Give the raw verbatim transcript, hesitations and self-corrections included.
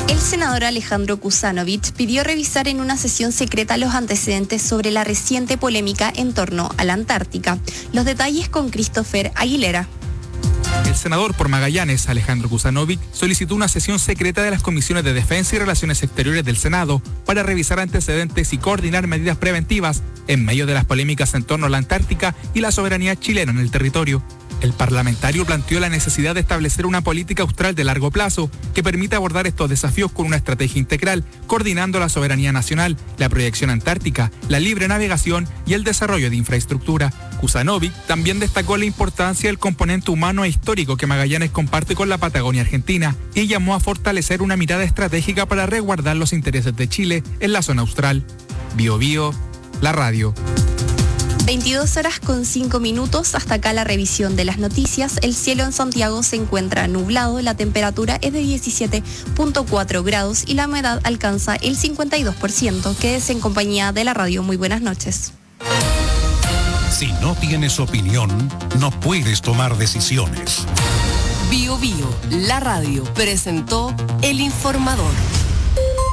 El senador Alejandro Kusanovich pidió revisar en una sesión secreta los antecedentes sobre la reciente polémica en torno a la Antártica. Los detalles con Christopher Aguilera. El senador por Magallanes, Alejandro Kusanovich, solicitó una sesión secreta de las comisiones de Defensa y Relaciones Exteriores del Senado para revisar antecedentes y coordinar medidas preventivas en medio de las polémicas en torno a la Antártica y la soberanía chilena en el territorio. El parlamentario planteó la necesidad de establecer una política austral de largo plazo que permita abordar estos desafíos con una estrategia integral, coordinando la soberanía nacional, la proyección antártica, la libre navegación y el desarrollo de infraestructura. Kusanovich también destacó la importancia del componente humano e histórico que Magallanes comparte con la Patagonia Argentina y llamó a fortalecer una mirada estratégica para resguardar los intereses de Chile en la zona austral. Bio Bio, la radio. veintidós horas con cinco minutos, hasta acá la revisión de las noticias. El cielo en Santiago se encuentra nublado, la temperatura es de diecisiete punto cuatro grados y la humedad alcanza el cincuenta y dos por ciento. Quédese en compañía de la radio. Muy buenas noches. Si no tienes opinión, no puedes tomar decisiones. Bio Bio, la radio, presentó El Informador.